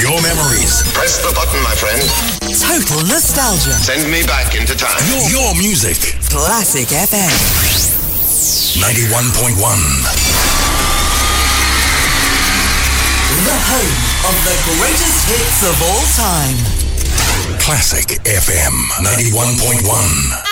your memories. Press the button, my friend. Total nostalgia. Send me back into time. Your music. Classic FM. 91.1. The home of the greatest hits of all time. Classic FM 91.1.